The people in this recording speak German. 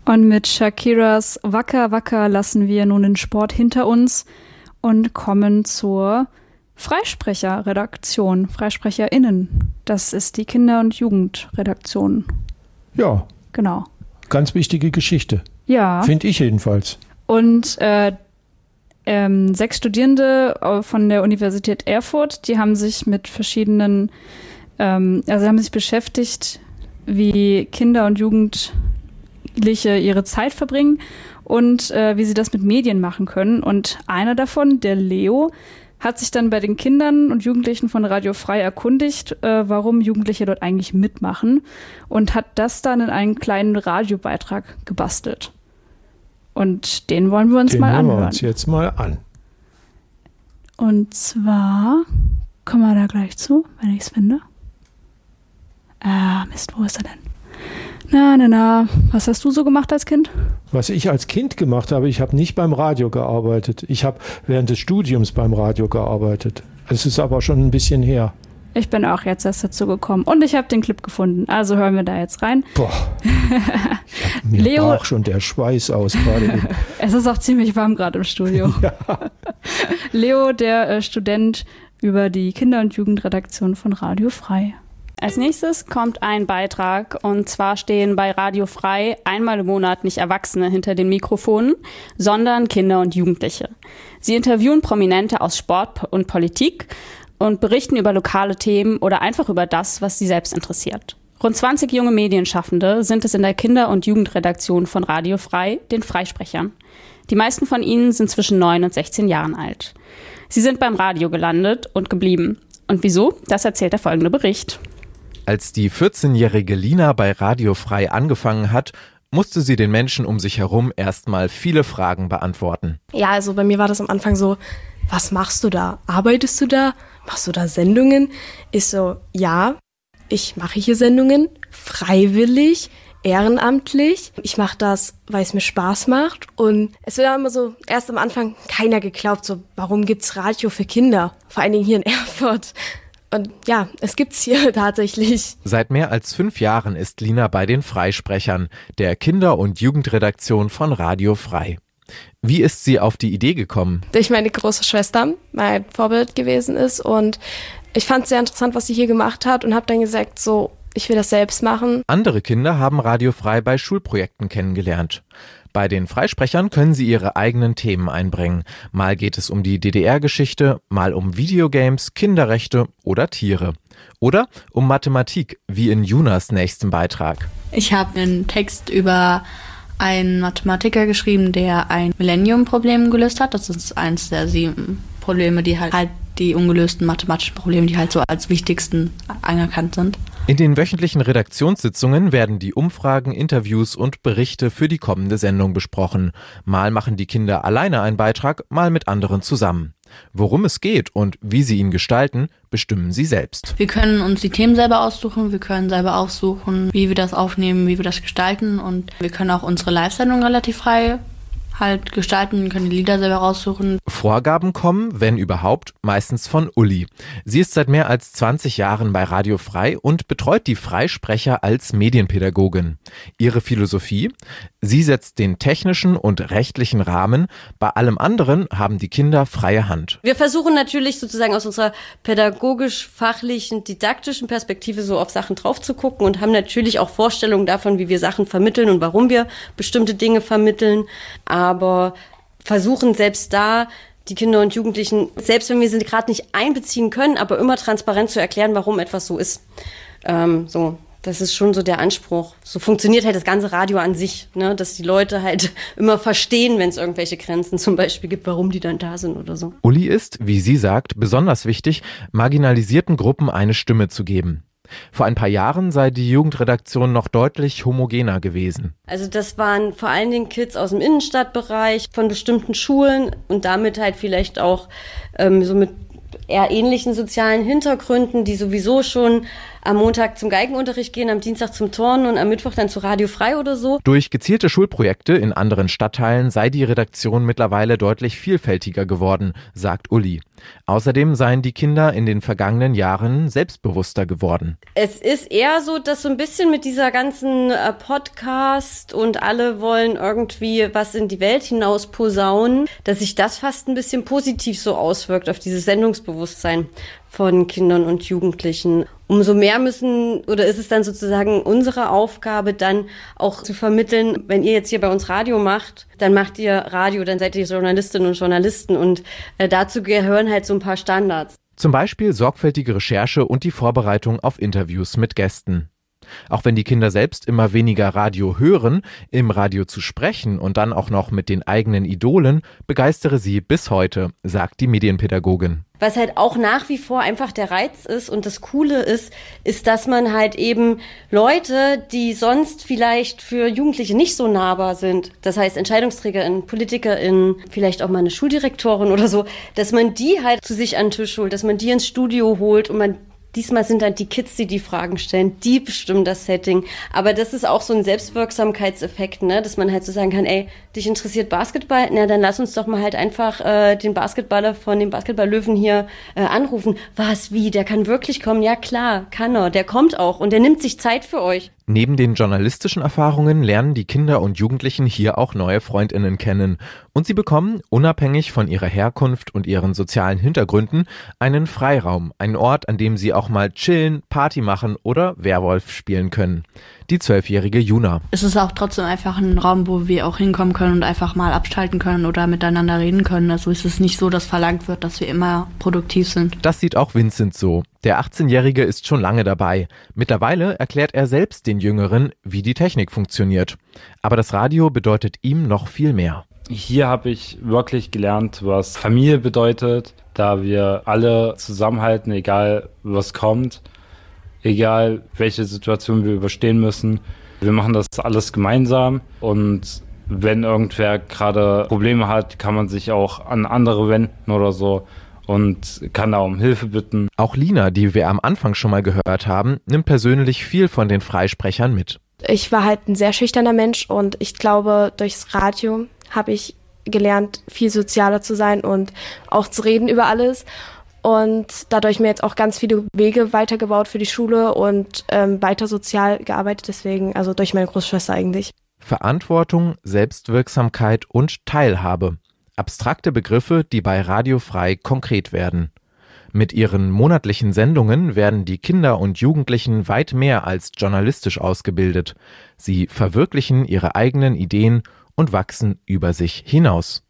Und mit Shakiras Wacker Wacker lassen wir nun den Sport hinter uns und kommen zur Freisprecherredaktion, FreisprecherInnen. Das ist die Kinder- und Jugendredaktion. Ja. Genau. Ganz wichtige Geschichte. Ja. Finde ich jedenfalls. Und 6 Studierende von der Universität Erfurt, die haben sich mit verschiedenen, haben sich beschäftigt, wie Kinder und Jugendliche ihre Zeit verbringen und wie sie das mit Medien machen können. Und einer davon, der Leo, hat sich dann bei den Kindern und Jugendlichen von Radio Frei erkundigt, warum Jugendliche dort eigentlich mitmachen und hat das dann in einen kleinen Radiobeitrag gebastelt. Und den wollen wir uns mal anhören. Den hören wir uns jetzt mal an. Und zwar, kommen wir da gleich zu, wenn ich es finde. Mist, wo ist er denn? Na, was hast du so gemacht als Kind? Was ich als Kind gemacht habe, ich habe nicht beim Radio gearbeitet. Ich habe während des Studiums beim Radio gearbeitet. Es ist aber schon ein bisschen her. Ich bin auch jetzt erst dazu gekommen und ich habe den Clip gefunden. Also hören wir da jetzt rein. Boah, mir brach schon der Schweiß aus gerade. Es ist auch ziemlich warm gerade im Studio. Ja. Leo, der Student über die Kinder- und Jugendredaktion von Radio Frei. Als nächstes kommt ein Beitrag, und zwar stehen bei Radio Frei einmal im Monat nicht Erwachsene hinter den Mikrofonen, sondern Kinder und Jugendliche. Sie interviewen Prominente aus Sport und Politik und berichten über lokale Themen oder einfach über das, was sie selbst interessiert. Rund 20 junge Medienschaffende sind es in der Kinder- und Jugendredaktion von Radio Frei, den Freisprechern. Die meisten von ihnen sind zwischen 9 und 16 Jahren alt. Sie sind beim Radio gelandet und geblieben. Und wieso? Das erzählt der folgende Bericht. Als die 14-jährige Lina bei Radio Frei angefangen hat, musste sie den Menschen um sich herum erstmal viele Fragen beantworten. Ja, also bei mir war das am Anfang so, was machst du da? Arbeitest du da? Machst du da Sendungen? Ich so, ja, ich mache hier Sendungen, freiwillig, ehrenamtlich. Ich mache das, weil es mir Spaß macht. Und es wird immer so, erst am Anfang keiner geglaubt, so, warum gibt's Radio für Kinder? Vor allen Dingen hier in Erfurt. Und ja, es gibt's hier tatsächlich. Seit mehr als 5 Jahren ist Lina bei den Freisprechern, der Kinder- und Jugendredaktion von Radio Frei. Wie ist sie auf die Idee gekommen? Durch meine große Schwester mein Vorbild gewesen ist und ich fand es sehr interessant, was sie hier gemacht hat und habe dann gesagt, so, ich will das selbst machen. Andere Kinder haben Radio Frei bei Schulprojekten kennengelernt. Bei den Freisprechern können sie ihre eigenen Themen einbringen. Mal geht es um die DDR-Geschichte, mal um Videogames, Kinderrechte oder Tiere. Oder um Mathematik, wie in Junas nächsten Beitrag. Ich habe einen Text über einen Mathematiker geschrieben, der ein Millennium-Problem gelöst hat. Das ist eins der 7 Probleme, die halt die ungelösten mathematischen Probleme, die halt so als wichtigsten anerkannt sind. In den wöchentlichen Redaktionssitzungen werden die Umfragen, Interviews und Berichte für die kommende Sendung besprochen. Mal machen die Kinder alleine einen Beitrag, mal mit anderen zusammen. Worum es geht und wie sie ihn gestalten, bestimmen sie selbst. Wir können uns die Themen selber aussuchen, wir können selber aussuchen, wie wir das aufnehmen, wie wir das gestalten und wir können auch unsere Live-Sendung relativ frei halt gestalten, können die Lieder selber raussuchen. Vorgaben kommen, wenn überhaupt, meistens von Uli. Sie ist seit mehr als 20 Jahren bei Radio Frei und betreut die Freisprecher als Medienpädagogin. Ihre Philosophie? Sie setzt den technischen und rechtlichen Rahmen. Bei allem anderen haben die Kinder freie Hand. Wir versuchen natürlich sozusagen aus unserer pädagogisch-fachlichen, didaktischen Perspektive so auf Sachen drauf zu gucken und haben natürlich auch Vorstellungen davon, wie wir Sachen vermitteln und warum wir bestimmte Dinge vermitteln. Aber versuchen selbst da die Kinder und Jugendlichen, selbst wenn wir sie gerade nicht einbeziehen können, aber immer transparent zu erklären, warum etwas so ist. Das ist schon so der Anspruch. So funktioniert halt das ganze Radio an sich, ne? Dass die Leute halt immer verstehen, wenn es irgendwelche Grenzen zum Beispiel gibt, warum die dann da sind oder so. Uli ist, wie sie sagt, besonders wichtig, marginalisierten Gruppen eine Stimme zu geben. Vor ein paar Jahren sei die Jugendredaktion noch deutlich homogener gewesen. Also das waren vor allen Dingen Kids aus dem Innenstadtbereich von bestimmten Schulen und damit halt vielleicht auch so mit eher ähnlichen sozialen Hintergründen, die sowieso schon am Montag zum Geigenunterricht gehen, am Dienstag zum Turnen und am Mittwoch dann zu Radio Frei oder so. Durch gezielte Schulprojekte in anderen Stadtteilen sei die Redaktion mittlerweile deutlich vielfältiger geworden, sagt Uli. Außerdem seien die Kinder in den vergangenen Jahren selbstbewusster geworden. Es ist eher so, dass so ein bisschen mit dieser ganzen Podcast und alle wollen irgendwie was in die Welt hinaus posaunen, dass sich das fast ein bisschen positiv so auswirkt auf dieses Sendungsbewusstsein von Kindern und Jugendlichen. Umso mehr ist es dann sozusagen unsere Aufgabe, dann auch zu vermitteln, wenn ihr jetzt hier bei uns Radio macht, dann macht ihr Radio, dann seid ihr Journalistinnen und Journalisten und dazu gehören halt so ein paar Standards. Zum Beispiel sorgfältige Recherche und die Vorbereitung auf Interviews mit Gästen. Auch wenn die Kinder selbst immer weniger Radio hören, im Radio zu sprechen und dann auch noch mit den eigenen Idolen, begeistere sie bis heute, sagt die Medienpädagogin. Was halt auch nach wie vor einfach der Reiz ist und das Coole ist, dass man halt eben Leute, die sonst vielleicht für Jugendliche nicht so nahbar sind, das heißt EntscheidungsträgerInnen, PolitikerInnen, vielleicht auch mal eine Schuldirektorin oder so, dass man die halt zu sich an den Tisch holt, dass man die ins Studio holt und diesmal sind dann die Kids, die Fragen stellen, die bestimmen das Setting. Aber das ist auch so ein Selbstwirksamkeitseffekt, ne? Dass man halt so sagen kann, ey, dich interessiert Basketball? Na, dann lass uns doch mal halt einfach den Basketballer von dem Basketballlöwen hier anrufen. Was, wie? Der kann wirklich kommen? Ja klar, kann er. Der kommt auch und der nimmt sich Zeit für euch. Neben den journalistischen Erfahrungen lernen die Kinder und Jugendlichen hier auch neue FreundInnen kennen. Und sie bekommen, unabhängig von ihrer Herkunft und ihren sozialen Hintergründen, einen Freiraum, einen Ort, an dem sie auch mal chillen, Party machen oder Werwolf spielen können. Die 12-jährige Juna. Es ist auch trotzdem einfach ein Raum, wo wir auch hinkommen können und einfach mal abschalten können oder miteinander reden können. Also ist es nicht so, dass verlangt wird, dass wir immer produktiv sind. Das sieht auch Vincent so. Der 18-Jährige ist schon lange dabei. Mittlerweile erklärt er selbst den Jüngeren, wie die Technik funktioniert. Aber das Radio bedeutet ihm noch viel mehr. Hier habe ich wirklich gelernt, was Familie bedeutet, da wir alle zusammenhalten, egal was kommt, egal welche Situation wir überstehen müssen. Wir machen das alles gemeinsam und wenn irgendwer gerade Probleme hat, kann man sich auch an andere wenden oder so und kann da um Hilfe bitten. Auch Lina, die wir am Anfang schon mal gehört haben, nimmt persönlich viel von den Freisprechern mit. Ich war halt ein sehr schüchterner Mensch und ich glaube, durchs Radio habe ich gelernt, viel sozialer zu sein und auch zu reden über alles. Und dadurch mir jetzt auch ganz viele Wege weitergebaut für die Schule und weiter sozial gearbeitet. Deswegen, also durch meine Großschwester eigentlich. Verantwortung, Selbstwirksamkeit und Teilhabe. Abstrakte Begriffe, die bei Radio Frei konkret werden. Mit ihren monatlichen Sendungen werden die Kinder und Jugendlichen weit mehr als journalistisch ausgebildet. Sie verwirklichen ihre eigenen Ideen und wachsen über sich hinaus.